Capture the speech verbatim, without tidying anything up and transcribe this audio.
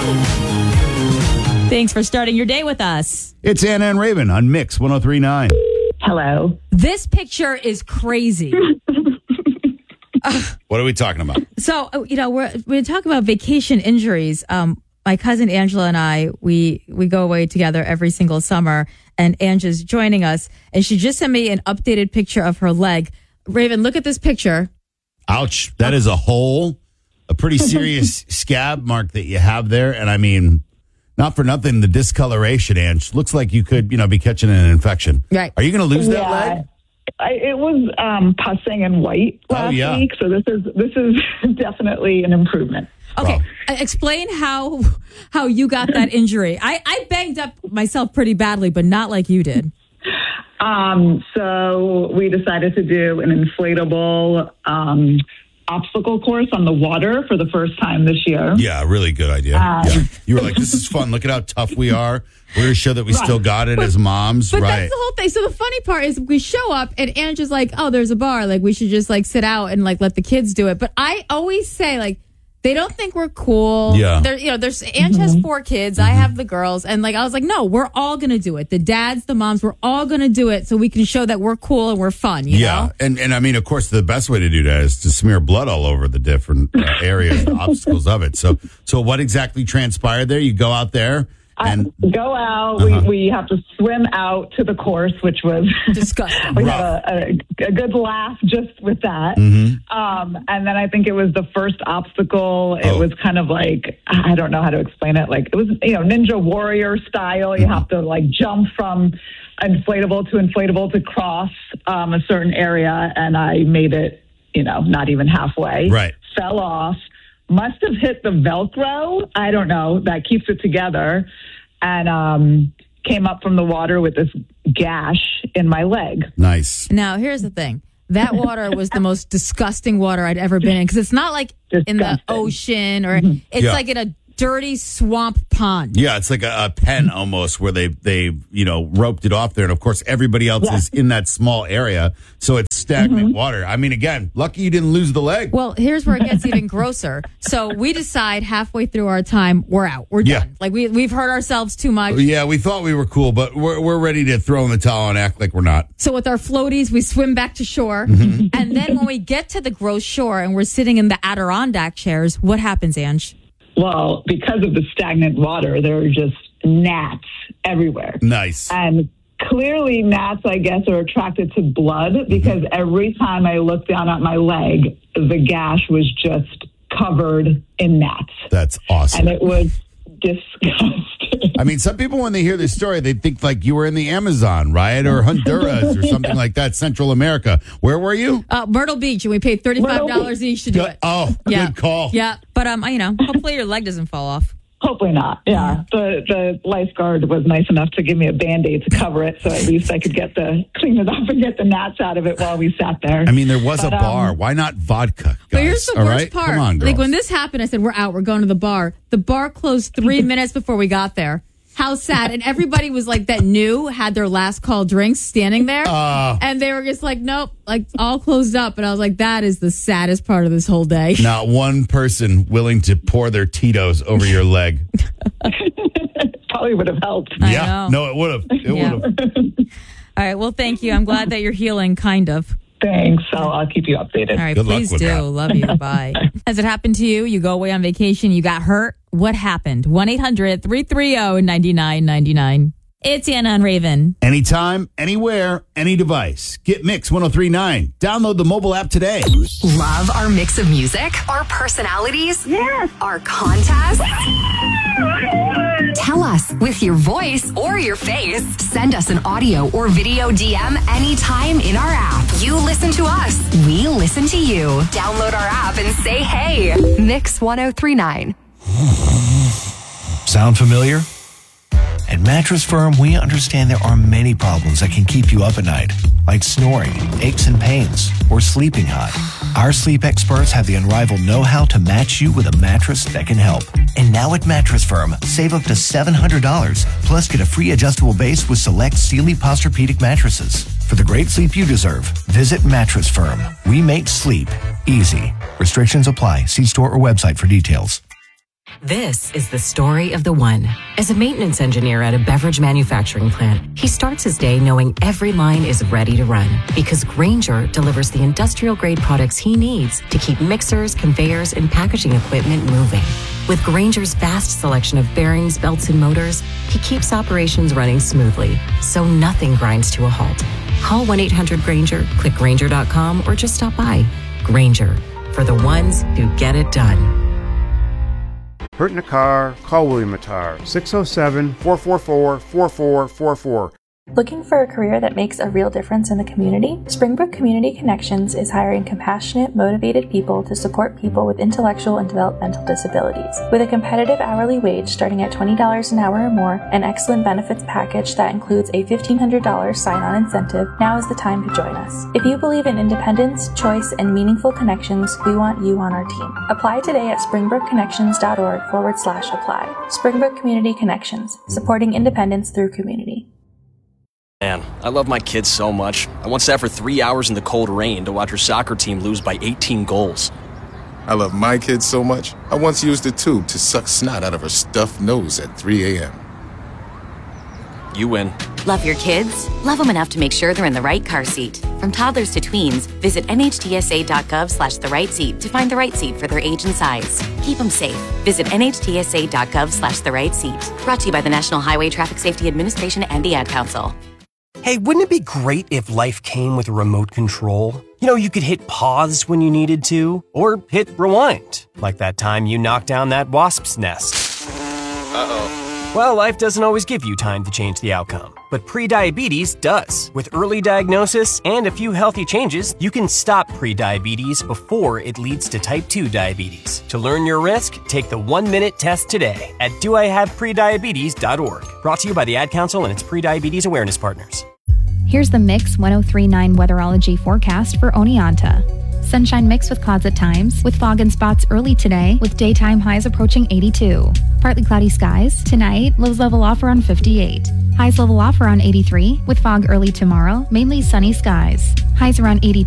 Thanks for starting your day with us. It's Anna and Raven on Mix one oh three point nine. Hello. This picture is crazy. What are we talking about? So, you know, we're we're talking about vacation injuries. Um, my cousin Angela and I, we we go away together every single summer, and Angela's joining us, and she just sent me an updated picture of her leg. Raven, look at this picture. Ouch. That is a hole, a pretty serious scab mark that you have there. And I mean, not for nothing, the discoloration, Ange, looks like you could, you know, be catching an infection. Right. Are you going to lose that Yeah. leg? I, it was um, pussing and white last Oh, yeah. week, so this is this is definitely an improvement. Okay, Wow. uh, explain how how you got that injury. I, I banged up myself pretty badly, but not like you did. Um, so we decided to do an inflatable um, obstacle course on the water for the first time this year. Yeah, really good idea. Um, yeah. You were like, this is fun. Look at how tough we are. We're going to show that we Right. still got it as moms. But right. that's the whole thing. So the funny part is we show up and Angela's like, oh, there's a bar. Like, we should just like sit out and like let the kids do it. But I always say, like, they don't think we're cool. Yeah. They're, you know, there's Ange has four kids. I have the girls. And like, I was like, no, we're all going to do it. The dads, the moms, we're all going to do it so we can show that we're cool and we're fun. You yeah. know? And, and I mean, of course, the best way to do that is to smear blood all over the different uh, areas, the obstacles of it. So, so what exactly transpired there? You go out there and I go out. Uh-huh. We, we have to swim out to the course, which was Disgusting. we had a, a, a good laugh just with that. Mm-hmm. Um, and then I think it was the first obstacle. It Oh. was kind of like, I don't know how to explain it. Like it was, you know, Ninja Warrior style. You have to like jump from inflatable to inflatable to cross um, a certain area. And I made it, you know, not even halfway. Right. Fell off. Must have hit the Velcro. I don't know. That keeps it together. And um, came up from the water with this gash in my leg. nice. Now, here's the thing. That water was the most disgusting water I'd ever been in because it's not like in the Disgusting. ocean or Mm-hmm. it's Yeah. like in a dirty swamp pond. Yeah, it's like a, a pen almost where they, they, you know, roped it off there. And of course, everybody else Yeah. is in that small area. So it's stagnant Mm-hmm. water. I mean, again, lucky you didn't lose the leg. Well, here's where it gets even grosser. So we decide halfway through our time, we're out. We're Yeah. done. Like we, we've hurt ourselves too much. Yeah, we thought we were cool, but we're, we're ready to throw in the towel and act like we're not. So with our floaties, we swim back to shore. Mm-hmm. And then when we get to the gross shore and we're sitting in the Adirondack chairs, what happens, Ange? Well, because of the stagnant water, there are just gnats everywhere. Nice. And clearly gnats, I guess, are attracted to blood because every time I looked down at my leg, the gash was just covered in gnats. That's awesome. And it was disgusting. I mean, some people, when they hear this story, they think like you were in the Amazon, right? Or Honduras or something like that, Central America. Where were you? Uh, Myrtle Beach, and we paid thirty-five dollars Myrtle each to do it. Oh, Yeah. good call. Yeah, but um, you know, hopefully your leg doesn't fall off. Hopefully not. Yeah. The the lifeguard was nice enough to give me a Band-Aid to cover it so at least I could get the clean it up and get the gnats out of it while we sat there. I mean, there was But, a um, bar. Why not vodka, guys? But here's the All worst right? part. Come on, girls. Like when this happened, I said, we're out. We're going to the bar. The bar closed three minutes before we got there. How sad. And everybody was like that knew had their last call drinks standing there. Uh, and they were just like, nope, like all closed up. And I was like, that is the saddest part of this whole day. not one person willing to pour their Tito's over your leg. Probably would have helped. I yeah. know. No, it would have. It Yeah. would have. All right. Well, thank you. I'm glad that you're healing, kind of. Thanks. I'll, I'll keep you updated. All right. Good luck Please with do. that. Love you. Bye. Has it happened to you? You go away on vacation, you got hurt. What happened? one eight hundred three three zero nine nine nine nine. It's Anna and Raven. Anytime, anywhere, any device. Get Mix one oh three point nine. Download the mobile app today. Love our mix of music, our personalities, yes. Our contests. Tell us with your voice or your face. Send us an audio or video D M anytime in our app. You listen to us. We listen to you. Download our app and say hey. Mix one oh three point nine. Sound familiar? At Mattress Firm, we understand there are many problems that can keep you up at night, like snoring, aches and pains, or sleeping hot. Our sleep experts have the unrivaled know-how to match you with a mattress that can help. And now at Mattress Firm, save up to seven hundred dollars, plus get a free adjustable base with select Sealy Posturepedic mattresses. For the great sleep you deserve, visit Mattress Firm. We make sleep easy. Restrictions apply. See store or website for details. This is the story of the one. As a maintenance engineer at a beverage manufacturing plant, he starts his day knowing every line is ready to run because Grainger delivers the industrial-grade products he needs to keep mixers, conveyors, and packaging equipment moving. With Grainger's vast selection of bearings, belts, and motors, he keeps operations running smoothly, so nothing grinds to a halt. Call one eight hundred Grainger, click Grainger dot com, or just stop by. Grainger, for the ones who get it done. Hurt in a car? Call William Attar, six oh seven, four four four, four four four four. Looking for a career that makes a real difference in the community? Springbrook Community Connections is hiring compassionate, motivated people to support people with intellectual and developmental disabilities. With a competitive hourly wage starting at twenty dollars an hour or more, an excellent benefits package that includes a fifteen hundred dollars sign-on incentive, now is the time to join us. If you believe in independence, choice, and meaningful connections, we want you on our team. Apply today at springbrookconnections.org forward slash apply. Springbrook Community Connections, supporting independence through community. Man, I love my kids so much. I once sat for three hours in the cold rain to watch her soccer team lose by eighteen goals. I love my kids so much, I once used a tube to suck snot out of her stuffed nose at three a.m. You win. Love your kids? Love them enough to make sure they're in the right car seat. From toddlers to tweens, visit N H T S A dot gov slash the right seat to find the right seat for their age and size. Keep them safe. Visit N H T S A dot gov slash the right seat. Brought to you by the National Highway Traffic Safety Administration and the Ad Council. Hey, wouldn't it be great if life came with a remote control? You know, you could hit pause when you needed to, or hit rewind, like that time you knocked down that wasp's nest. Uh-oh. Well, life doesn't always give you time to change the outcome, but prediabetes does. With early diagnosis and a few healthy changes, you can stop prediabetes before it leads to type two diabetes. To learn your risk, take the one-minute test today at do I have prediabetes dot org. Brought to you by the Ad Council and its prediabetes awareness partners. Here's the Mix one oh three point nine weatherology forecast for Oneonta. Sunshine mixed with clouds at times, with fog and spots early today, with daytime highs approaching eighty-two. Partly cloudy skies. Tonight, lows level off around fifty-eight. Highs level off around eighty-three, with fog early tomorrow, mainly sunny skies. Highs around eighty.